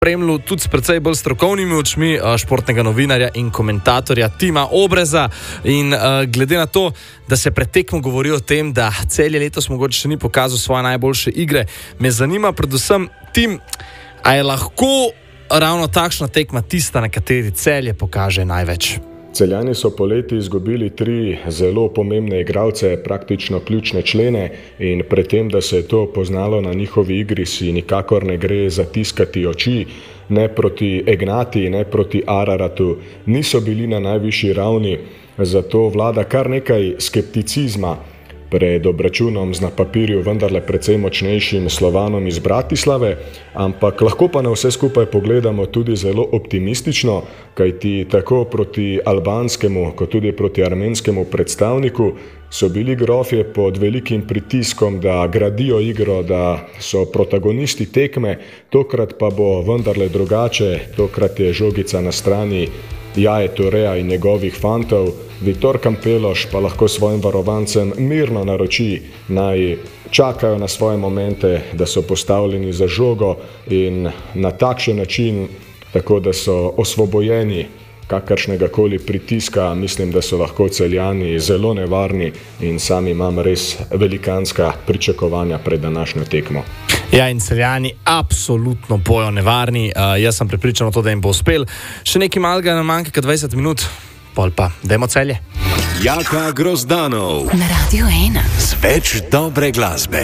spremljal tudi s precej bolj strokovnimi očmi športnega novinarja in komentatorja Tima Obreza. In glede na to, da se pred tekmo govori o tem, da Celje letos mogoče še ni pokazal svoje najboljše igre, me zanima predvsem, Tim, a je lahko ravno takšna tekma tista, na kateri Celje pokaže največ? Celjani so poleti izgubili 3 zelo pomembne igralce, praktično ključne člene, in pred tem, da se je to poznalo na njihovi igri, si nikakor ne gre zatiskati oči. Ne proti Egnati, ne proti Araratu niso bili na najvišji ravni, zato vlada kar nekaj skepticizma pred obračunom z na papirju vendarle precej močnejšim Slovanom iz Bratislave, ampak lahko pa na vse skupaj pogledamo tudi zelo optimistično, kajti tako proti albanskemu kot tudi proti armenskemu predstavniku so bili grofje pod velikim pritiskom, da gradijo igro, da so protagonisti tekme, tokrat pa bo vendarle drugače, tokrat je žogica na strani Jaje Toreja in njegovih fantov, Vitor Kampeloš pa lahko svojim varovancem mirno naroči, naj čakajo na svoje momente, da so postavljeni za žogo in na takšen način, tako da so osvobojeni kakršnega koli pritiska. Mislim, da so lahko Celjani zelo nevarni in sami imam res velikanska pričakovanja pred današnjo tekmo. Ja, in Celjani absolutno bojo nevarni. Jaz sem prepričan o to, da jim bo uspel. Še nekaj malega nam manjka, 20 minut, pol pa dajmo Celje. Jaka Grozdanov na Radio 1 z več dobre glasbe.